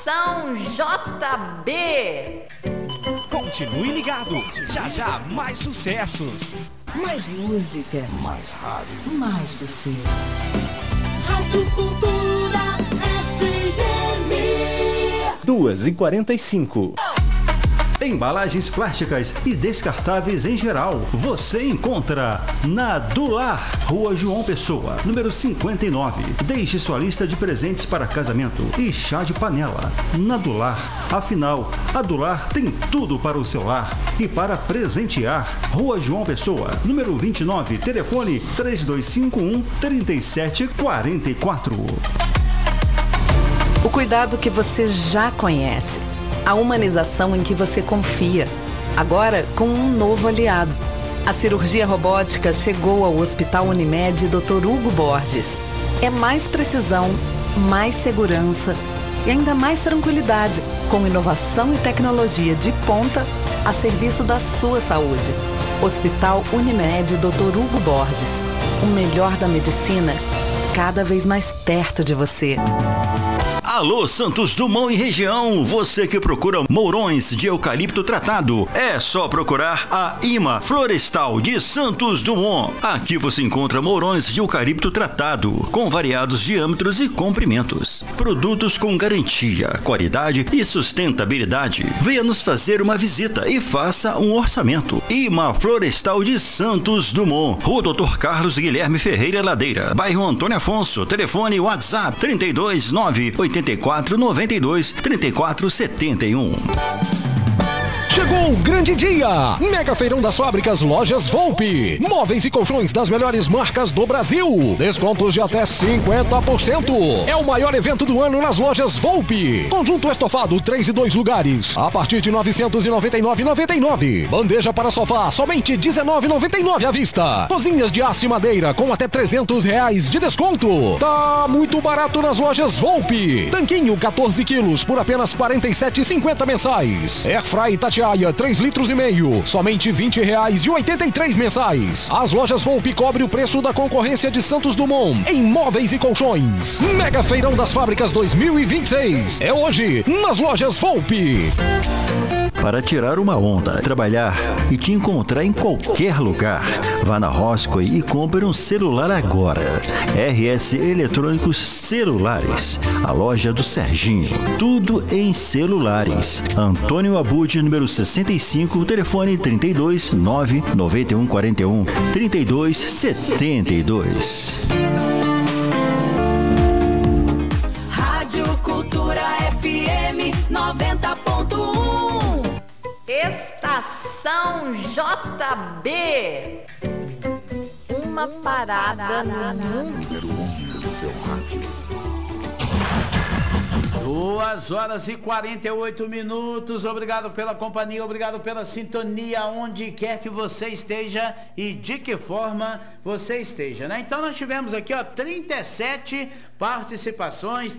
São JB. Continue ligado, já já mais sucessos. Mais música. Mais rádio. Mais você. Rádio Cultura FM. 2h45. Embalagens plásticas e descartáveis em geral, você encontra na Dular, Rua João Pessoa, número 59. Deixe sua lista de presentes para casamento e chá de panela. Na Dular, afinal, a Dular tem tudo para o seu lar e para presentear. Rua João Pessoa, número 29, telefone 3251-3744. O cuidado que você já conhece. A humanização em que você confia, agora com um novo aliado. A cirurgia robótica chegou ao Hospital Unimed Dr. Hugo Borges. É mais precisão, mais segurança e ainda mais tranquilidade, com inovação e tecnologia de ponta a serviço da sua saúde. Hospital Unimed Dr. Hugo Borges. O melhor da medicina, cada vez mais perto de você. Alô, Santos Dumont e região, você que procura mourões de eucalipto tratado, é só procurar a IMA Florestal de Santos Dumont. Aqui você encontra mourões de eucalipto tratado, com variados diâmetros e comprimentos. Produtos com garantia, qualidade e sustentabilidade. Venha nos fazer uma visita e faça um orçamento. IMA Florestal de Santos Dumont, Rua Dr. Carlos Guilherme Ferreira Ladeira, bairro Antônio Afonso, telefone WhatsApp 329-8492-3471. Chegou o grande dia! Mega Feirão das Fábricas Lojas Volpe. Móveis e colchões das melhores marcas do Brasil. Descontos de até 50%. É o maior evento do ano nas Lojas Volpe. Conjunto estofado 3 e 2 lugares, a partir de R$ 999,99. Bandeja para sofá, somente R$ 19,99 à vista. Cozinhas de aço e madeira com até R$ 300 de desconto. Tá muito barato nas Lojas Volpe. Tanquinho 14 quilos por apenas R$ 47,50 mensais. Airfry Tatiaia 3 litros e meio, somente R$ 20,83 mensais. As Lojas Volpe cobrem o preço da concorrência de Santos Dumont em móveis e colchões. Mega Feirão das Fábricas 2026 é hoje nas Lojas Volpe. Para tirar uma onda, trabalhar e te encontrar em qualquer lugar, vá na Roscoe e compre um celular agora. RS Eletrônicos Celulares, a loja do Serginho. Tudo em celulares. Antônio Abud, número 65, telefone 32 991 41 32 72. Rádio Cultura FM 90.1. Estação JB. Uma parada no mundo. Número 1 do seu rádio. 2h48. Obrigado pela companhia, obrigado pela sintonia, onde quer que você esteja e de que forma você esteja, né? Então nós tivemos aqui, ó, 37 participações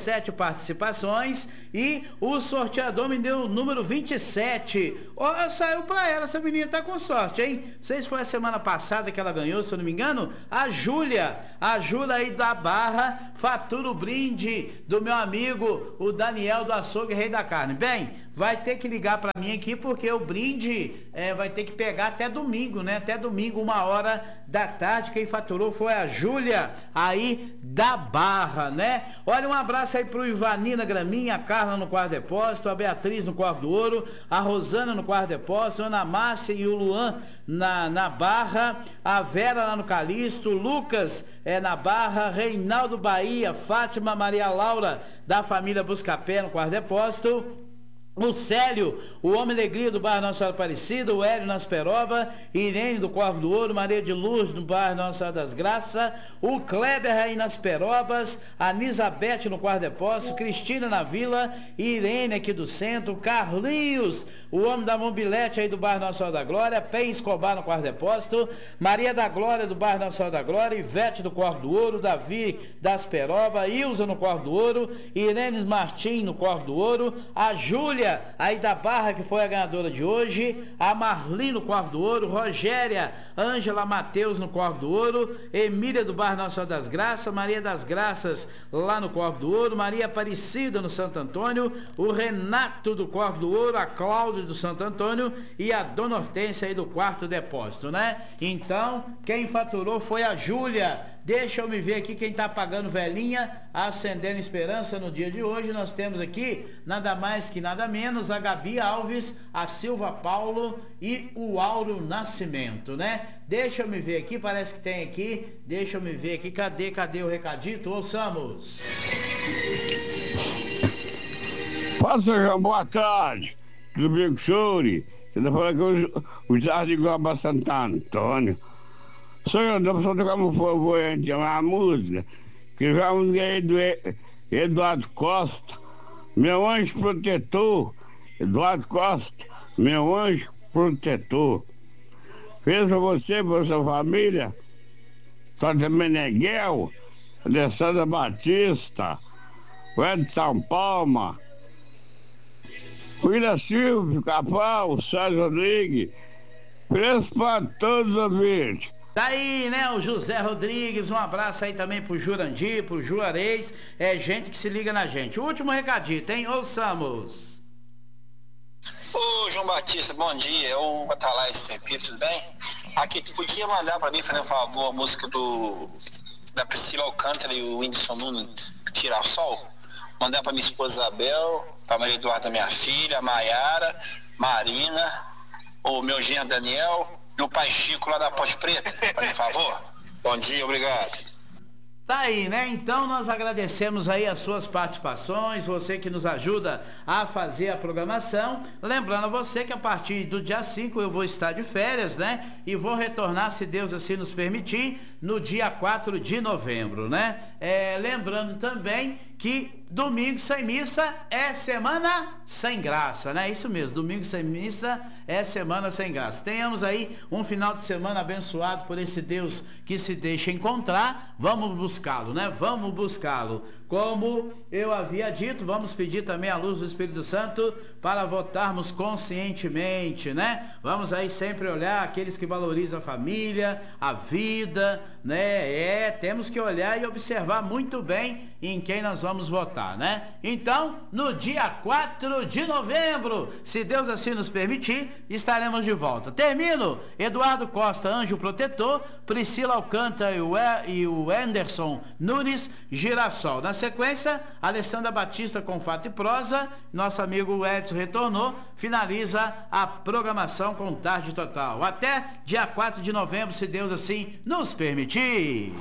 e o sorteador me deu o número 27. Ó, saiu pra ela, essa menina tá com sorte, hein? Não sei se foi a semana passada que ela ganhou, se eu não me engano, a Júlia aí da Barra, fatura o brinde do meu amigo, o Daniel do Açougue Rei da Carne. Bem, vai ter que ligar para mim aqui, porque o brinde vai ter que pegar até domingo, né? Até domingo, 13h. Quem faturou foi a Júlia, aí da Barra, né? Olha, um abraço aí pro Ivanina Graminha, a Carla no quarto depósito, a Beatriz no quarto do ouro, a Rosana no quarto depósito, a Ana Márcia e o Luan na Barra, a Vera lá no Calixto, o Lucas na Barra, Reinaldo Bahia, Fátima Maria Laura da família Buscapé no quarto depósito, o Célio, o Homem Alegria do bairro Nossa Senhora Aparecida, o Hélio nas Peroba, Irene do Corvo do Ouro, Maria de Luz no bairro Nossa Senhora das Graças, o Kleber aí nas Perobas, a Nisabete no quarto depósito, Cristina na Vila, Irene aqui do centro, Carlinhos, o Homem da Mobilete aí do bairro Nossa Senhora da Glória, Pen Escobar no quarto depósito, Maria da Glória do bairro Nossa Senhora da Glória, Ivete do Corvo do Ouro, Davi das Peroba, Ilza no Corvo do Ouro, Irene Martins no Corvo do Ouro, a Júlia Júlia, aí da Barra, que foi a ganhadora de hoje, a Marli no Corvo do Ouro, Rogéria, Ângela Mateus no Corvo do Ouro, Emília do Bar Nossa Senhora das Graças, Maria das Graças lá no Corvo do Ouro, Maria Aparecida no Santo Antônio, o Renato do Corvo do Ouro, a Cláudia do Santo Antônio e a Dona Hortência aí do Quarto Depósito, né? Então, quem faturou foi a Júlia. Deixa eu me ver aqui quem tá pagando velhinha, acendendo esperança no dia de hoje. Nós temos aqui nada mais que nada menos a Gabi Alves, a Silva Paulo e o Auro Nascimento, né? Deixa eu me ver aqui, parece que tem aqui. Deixa eu me ver aqui, cadê o recadito? Ouçamos. Fala, Sr. boa tarde. Tudo bem com o senhor? Você tá falando com o Jardim Globo Santo Antônio. Senhor, dá pra só tocar um flamboyante, uma música, que já a música é do Eduardo Costa, meu anjo protetor. Eduardo Costa, meu anjo protetor. Fez pra você, pra sua família, Santa Meneghel, Alessandra Batista, o Edson Palma, William Silvio, Capão, Sérgio Rodrigues, fez pra todos os vídeos. Daí, né, o José Rodrigues, um abraço aí também pro Jurandir, pro Juarez, é gente que se liga na gente. O último recadito, hein? Ouçamos. Ô, João Batista, bom dia, é o Atalai Sempre, tudo bem? Aqui, tu podia mandar pra mim, fazendo um favor, a música da Priscila Alcântara e o Whindersson Nunes, Tirar o Sol? Mandar pra minha esposa Isabel, pra Maria Eduarda, minha filha, Maiara, Marina, o meu genro Daniel, e o pai Chico lá da Ponte Preta, por favor. Bom dia, obrigado. Tá aí, né? Então nós agradecemos aí as suas participações, você que nos ajuda a fazer a programação. Lembrando a você que a partir do dia 5 eu vou estar de férias, né? E vou retornar, se Deus assim nos permitir, no dia 4 de novembro, né? Lembrando também que domingo sem missa é semana sem graça, né? Isso mesmo, domingo sem missa é semana sem graça. Tenhamos aí um final de semana abençoado por esse Deus que se deixa encontrar. Vamos buscá-lo, né? Vamos buscá-lo. Como eu havia dito, vamos pedir também a luz do Espírito Santo para votarmos conscientemente, né? Vamos aí sempre olhar aqueles que valorizam a família, a vida, né? Temos que olhar e observar muito bem em quem nós vamos votar, né? Então, no dia 4 de novembro, se Deus assim nos permitir, estaremos de volta. Termino, Eduardo Costa, Anjo Protetor, Priscila Alcântara e o Anderson Nunes, Girassol. Na sequência, Alessandra Batista com Fato e Prosa, nosso amigo Edson retornou, finaliza a programação com Tarde Total. Até dia 4 de novembro, se Deus assim nos permitir.